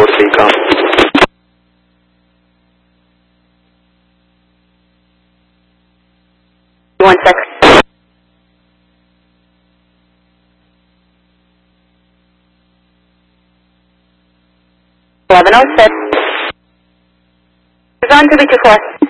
4 Seacom. 16. 1106. Is on to be 24.